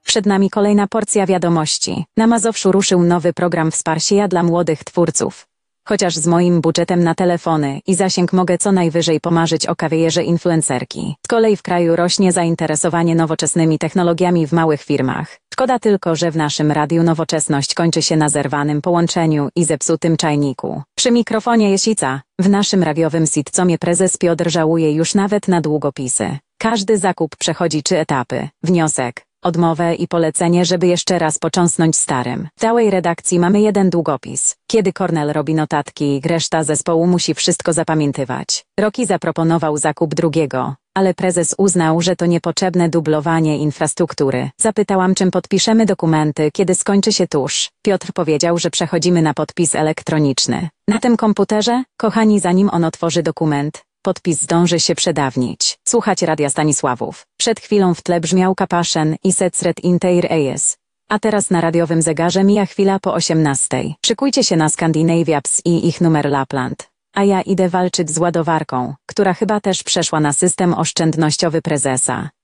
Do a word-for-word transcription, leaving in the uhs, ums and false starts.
Przed nami kolejna porcja wiadomości. Na Mazowszu ruszył nowy program wsparcia dla młodych twórców. Chociaż z moim budżetem na telefony i zasięg mogę co najwyżej pomarzyć o karierze influencerki. Z kolei w kraju rośnie zainteresowanie nowoczesnymi technologiami w małych firmach. Szkoda tylko, że w naszym radiu nowoczesność kończy się na zerwanym połączeniu i zepsutym czajniku. Przy mikrofonie Jesica, w naszym radiowym sitcomie prezes Piotr żałuje już nawet na długopisy. Każdy zakup przechodzi trzy etapy. Wniosek, odmowę i polecenie, żeby jeszcze raz począsnąć starym. W całej redakcji mamy jeden długopis. Kiedy Kornel robi notatki, reszta zespołu musi wszystko zapamiętywać. Rocky zaproponował zakup drugiego, ale prezes uznał, że to niepotrzebne dublowanie infrastruktury. Zapytałam, czym podpiszemy dokumenty, kiedy skończy się tusz. Piotr powiedział, że przechodzimy na podpis elektroniczny. Na tym komputerze, kochani, zanim on otworzy dokument, podpis zdąży się przedawnić. Słuchać Radia Stanisławów. Przed chwilą w tle brzmiał Kapaszen i Secret Inter Eyes. A teraz na radiowym zegarze mija chwila po osiemnastej. Szykujcie się na Scandinaviaps i ich numer Lapland. A ja idę walczyć z ładowarką, która chyba też przeszła na system oszczędnościowy prezesa.